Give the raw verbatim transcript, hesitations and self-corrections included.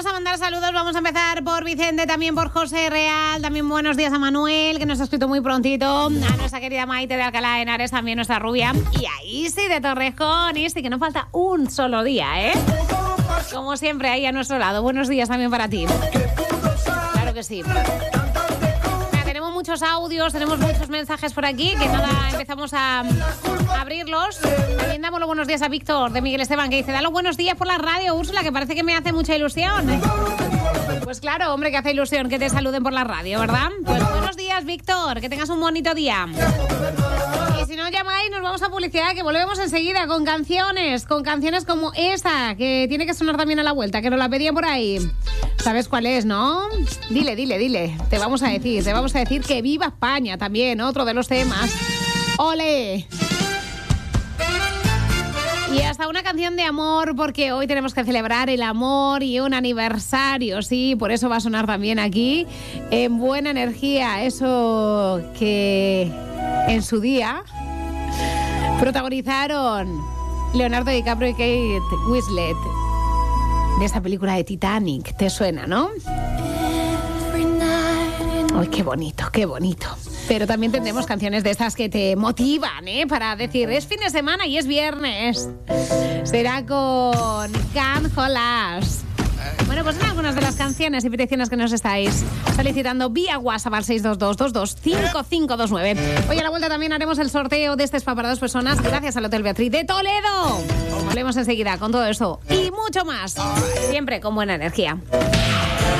Vamos a mandar saludos, vamos a empezar por Vicente, también por José Real, también buenos días a Manuel, que nos ha escrito muy prontito, a nuestra querida Maite de Alcalá de Henares, también nuestra rubia, y a Isi de Torrejón. Isi, que no falta un solo día, ¿eh? Como siempre, ahí a nuestro lado. Buenos días también para ti. Claro que sí. Mira, tenemos muchos audios, tenemos muchos mensajes por aquí, que nada, empezamos a abrirlos. También damos los buenos días a Víctor de Miguel Esteban, que dice: da los buenos días por la radio, Úrsula, que parece que me hace mucha ilusión. Pues claro, hombre, que hace ilusión que te saluden por la radio, ¿verdad? Pues buenos días, Víctor, que tengas un bonito día. Y si no llamáis, nos vamos a publicidad, que volvemos enseguida con canciones, con canciones como esta, que tiene que sonar también a la vuelta, que nos la pedían por ahí. ¿Sabes cuál es, no? Dile, dile, dile. Te vamos a decir, te vamos a decir que viva España también, otro de los temas. ¡Ole! Y hasta una canción de amor, porque hoy tenemos que celebrar el amor y un aniversario, sí, por eso va a sonar también aquí, en Buena Energía, eso que en su día protagonizaron Leonardo DiCaprio y Kate Winslet, de esta película de Titanic. ¿Te suena, no? ¡Ay, qué bonito, qué bonito! Pero también tendremos canciones de estas que te motivan, ¿eh? Para decir, es fin de semana y es viernes. Será con Can't Hold Us. Bueno, pues son algunas de las canciones y peticiones que nos estáis solicitando vía WhatsApp al seis dos dos, dos dos cinco cinco dos nueve. Hoy a la vuelta también haremos el sorteo de este spa para dos personas gracias al Hotel Beatriz de Toledo. Volvemos enseguida con todo eso y mucho más. Siempre con buena energía.